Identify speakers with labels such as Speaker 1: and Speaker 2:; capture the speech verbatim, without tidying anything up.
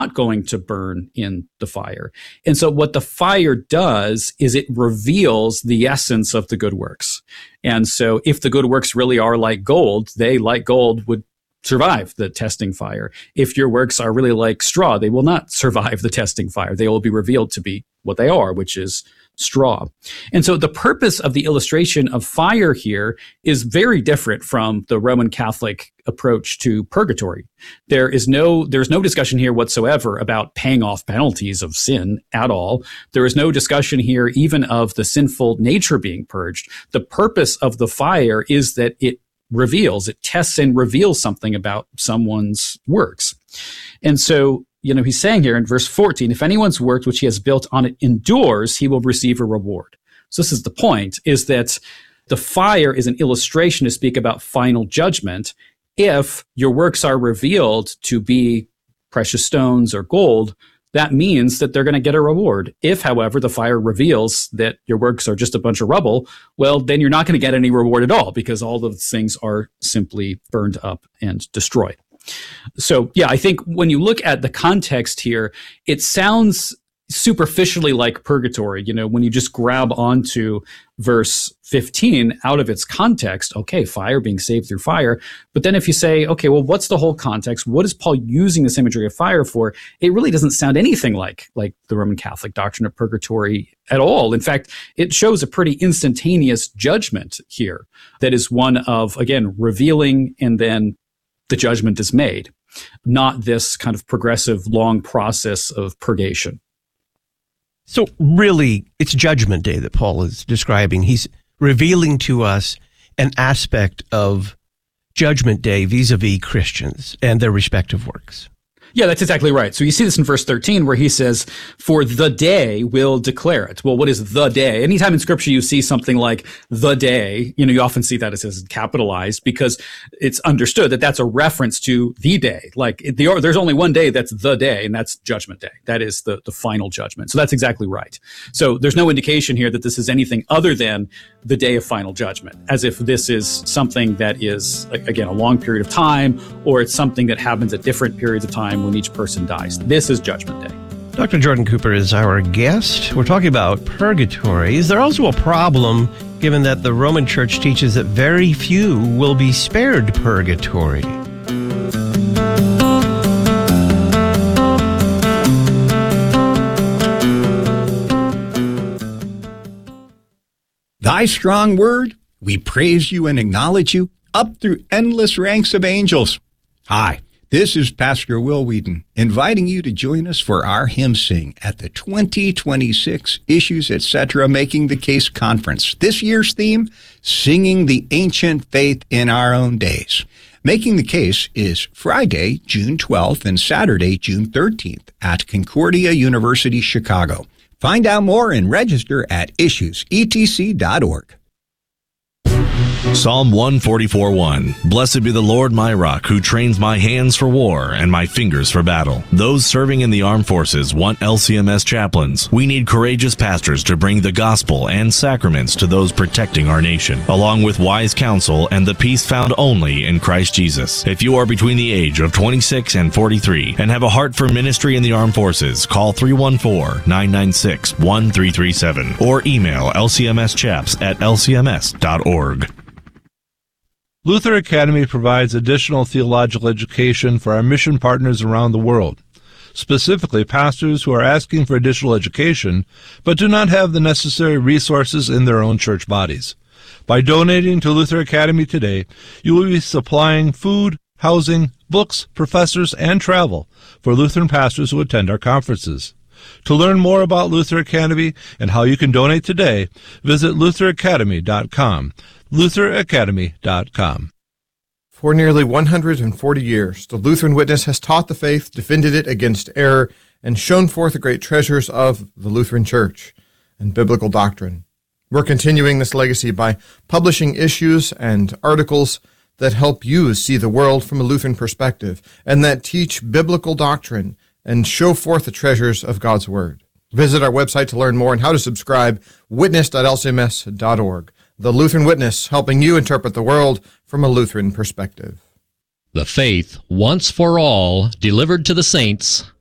Speaker 1: not going to burn in the fire. And so what the fire does is it reveals the essence of the good works. And so if the good works really are like gold, they, like gold, would survive the testing fire. If your works are really like straw, they will not survive the testing fire. They will be revealed to be what they are, which is straw. And so the purpose of the illustration of fire here is very different from the Roman Catholic approach to purgatory. There is no, there's no discussion here whatsoever about paying off penalties of sin at all. There is no discussion here even of the sinful nature being purged. The purpose of the fire is that it reveals, it tests and reveals something about someone's works. And so, you know, he's saying here in verse fourteen, if anyone's work which he has built on it endures, he will receive a reward. So this is the point, is that the fire is an illustration to speak about final judgment. If your works are revealed to be precious stones or gold, that means that they're going to get a reward. If, however, the fire reveals that your works are just a bunch of rubble, well, then you're not going to get any reward at all, because all those things are simply burned up and destroyed. So, yeah, I think when you look at the context here, it sounds superficially like purgatory. You know, when you just grab onto verse fifteen out of its context, okay, fire, being saved through fire. But then if you say, okay, well, what's the whole context? What is Paul using this imagery of fire for? It really doesn't sound anything like, like the Roman Catholic doctrine of purgatory at all. In fact, it shows a pretty instantaneous judgment here that is one of, again, revealing and then the judgment is made, not this kind of progressive long process of purgation.
Speaker 2: So really, it's Judgment Day that Paul is describing. He's revealing to us an aspect of Judgment Day vis-a-vis Christians and their respective works.
Speaker 1: Yeah, that's exactly right. So you see this in verse thirteen where he says, for the day will declare it. Well, what is the day? Anytime in Scripture you see something like the day, you know, you often see that it says capitalized because it's understood that that's a reference to the day. Like the, there's only one day that's the day, and that's Judgment Day. That is the, the final judgment. So that's exactly right. So there's no indication here that this is anything other than the day of final judgment, as if this is something that is, again, a long period of time, or it's something that happens at different periods of time when each person dies. This is Judgment Day.
Speaker 2: Doctor Jordan Cooper is our guest. We're talking about purgatory. Is there also a problem, given that the Roman Church teaches that very few will be spared purgatory?
Speaker 3: Thy strong word, we praise you and acknowledge you up through endless ranks of angels. Hi. This is Pastor Will Wheaton, inviting you to join us for our hymn sing at the twenty twenty-six Issues Etc. Making the Case Conference. This year's theme, Singing the Ancient Faith in Our Own Days. Making the Case is Friday, June twelfth and Saturday, June thirteenth at Concordia University, Chicago. Find out more and register at issues e t c dot org.
Speaker 4: Psalm one forty-four one. Blessed be the Lord my rock, who trains my hands for war and my fingers for battle. Those serving in the armed forces want L C M S chaplains. We need courageous pastors to bring the gospel and sacraments to those protecting our nation, along with wise counsel and the peace found only in Christ Jesus. If you are between the age of twenty-six and forty-three and have a heart for ministry in the armed forces, call three one four, nine nine six, one three three seven or email l c m s chaps at l c m s dot org.
Speaker 5: Luther Academy provides additional theological education for our mission partners around the world, specifically pastors who are asking for additional education but do not have the necessary resources in their own church bodies. By donating to Luther Academy today, you will be supplying food, housing, books, professors, and travel for Lutheran pastors who attend our conferences. To learn more about Luther Academy and how you can donate today, visit luther academy dot com. luther academy dot com.
Speaker 6: For nearly one hundred forty years, the Lutheran Witness has taught the faith, defended it against error, and shown forth the great treasures of the Lutheran Church and biblical doctrine. We're continuing this legacy by publishing issues and articles that help you see the world from a Lutheran perspective and that teach biblical doctrine and show forth the treasures of God's Word. Visit our website to learn more and how to subscribe, witness dot l c m s dot org. The Lutheran Witness, helping you interpret the world from a Lutheran perspective.
Speaker 7: The Faith, Once for All, delivered to the saints